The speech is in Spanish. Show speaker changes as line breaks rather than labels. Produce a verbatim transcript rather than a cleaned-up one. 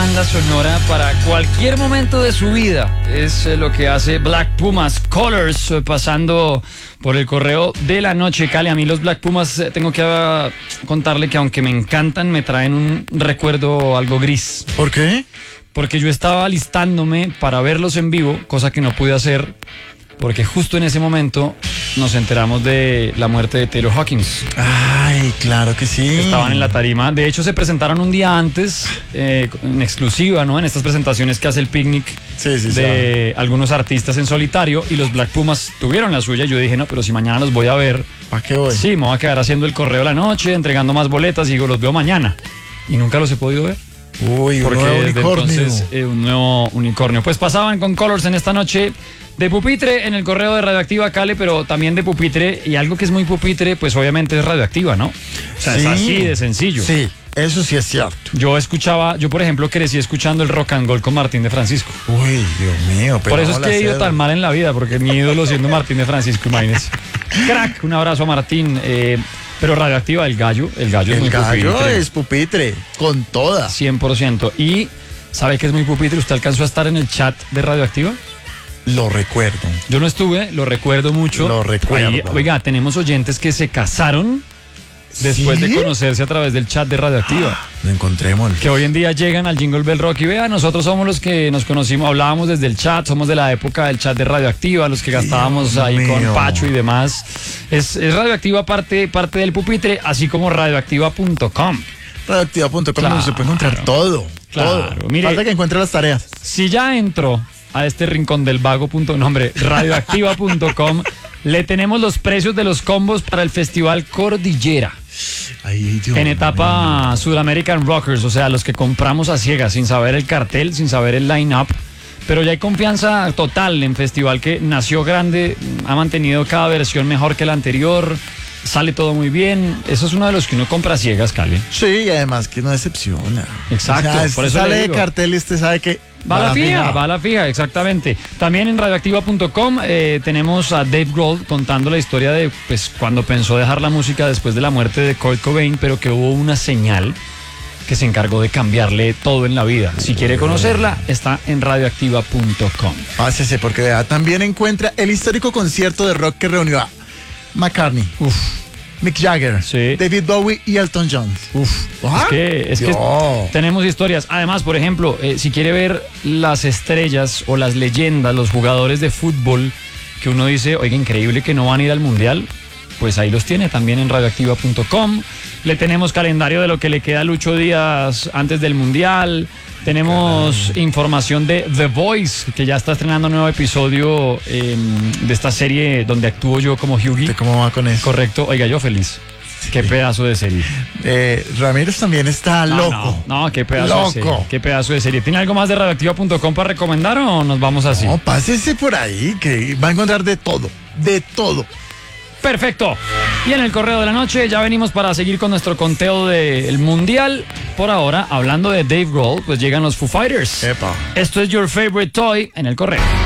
banda sonora para cualquier momento de su vida. Es eh, lo que hace Black Pumas Colors, eh, pasando por el correo de la noche. Cali, a mí los Black Pumas eh, tengo que uh, contarle que aunque me encantan, me traen un recuerdo algo gris.
¿Por qué?
Porque yo estaba alistándome para verlos en vivo, cosa que no pude hacer porque justo en ese momento nos enteramos de la muerte de Taylor Hawkins.
Ay, claro que sí.
Estaban en la tarima. De hecho, se presentaron un día antes, eh, en exclusiva, ¿no? En estas presentaciones que hace el Picnic
sí, sí,
de sí. algunos artistas en solitario. Y los Black Pumas tuvieron la suya. Yo dije, no, pero si mañana los voy a ver.
¿Para qué voy?
Sí, me voy a quedar haciendo el correo la noche, entregando más boletas. Y digo, los veo mañana. Y nunca los he podido ver.
Uy, un
porque
nuevo
desde
unicornio.
Entonces, eh, un nuevo unicornio. Pues pasaban con Colors en esta noche de pupitre en el correo de Radioactiva, Cale, pero también de pupitre, y algo que es muy pupitre, pues obviamente es Radioactiva, ¿no? O sea,
Sí.
es así de sencillo.
Sí, eso sí es cierto.
Yo escuchaba, yo por ejemplo crecí escuchando el rock and roll con Martín de Francisco.
Uy, Dios mío.
Por eso es
vamos
que
a
he ido
hacer-
tan mal en la vida, porque mi ídolo siendo Martín de Francisco, imagínese. Crack, un abrazo a Martín. eh, pero Radioactiva, el gallo, el gallo es
El
muy
gallo
pupitre.
es pupitre, con toda.
cien por ciento. Y, ¿sabe qué es muy pupitre? ¿Usted alcanzó a estar en el chat de Radioactiva?
Lo recuerdo.
Yo no estuve, lo recuerdo mucho.
Lo recuerdo.
Ahí, oiga, tenemos oyentes que se casaron después
¿Sí?
de conocerse a través del chat de Radioactiva.
Lo encontremos.
Que hoy en día llegan al Jingle Bell Rock y vean, nosotros somos los que nos conocimos, hablábamos desde el chat, somos de la época del chat de Radioactiva, los que gastábamos
Dios
ahí
mío.
con Pacho y demás. Es, es Radioactiva parte, parte del pupitre, así como radioactiva punto com.
Radioactiva punto com,
Claro.
se puede encontrar todo.
Claro,
todo.
mire.
Falta que encuentre las tareas.
Si ya entró a este rincón del vago punto, no, hombre, radioactiva punto com, le tenemos los precios de los combos para el Festival Cordillera.
Ay, Dios
En
mío.
etapa Sudamerican Rockers, o sea, los que compramos a ciegas, sin saber el cartel, sin saber el line-up. Pero ya hay confianza total en Festival, que nació grande, ha mantenido cada versión mejor que la anterior, sale todo muy bien. Eso es uno de los que uno compra a ciegas, Cali.
Sí, y además que no decepciona.
Exacto,
O sea, este
por eso
sale
le
de
digo.
cartel y usted sabe que
Va a la fija, va a la fija, exactamente. También en radioactiva punto com eh, tenemos a Dave Grohl contando la historia de pues cuando pensó dejar la música después de la muerte de Kurt Cobain, pero que hubo una señal que se encargó de cambiarle todo en la vida. Si quiere conocerla, está en radioactiva punto com.
Pásese, porque vea, también encuentra el histórico concierto de rock que reunió a McCartney,
Uf,
Mick Jagger,
Sí.
David Bowie y Elton John.
uf.
¿Ah?
Es que, es que
Dios.
tenemos historias. Además, por ejemplo, eh, si quiere ver las estrellas o las leyendas, los jugadores de fútbol que uno dice, oiga, increíble que no van a ir al Mundial, pues ahí los tiene también en radioactiva punto com. Le tenemos calendario de lo que le queda a Lucho Díaz antes del Mundial. Tenemos información de The Voice, que ya está estrenando un nuevo episodio eh, de esta serie donde actúo yo como Hughie.
¿Usted ¿Cómo va con eso?
Correcto. Oiga, yo feliz. Qué pedazo de serie.
Eh, Ramírez también está
No,
loco.
No, no, qué pedazo
Loco.
de serie. Qué pedazo de serie. ¿Tiene algo más de radioactiva punto com para recomendar o nos vamos así?
No, pásese por ahí, que va a encontrar de todo, de todo.
Perfecto. Y en el correo de la noche ya venimos para seguir con nuestro conteo del Mundial. Por ahora, hablando de Dave Grohl, pues llegan los Foo Fighters.
Epa.
Esto es Your Favorite Toy en el correo.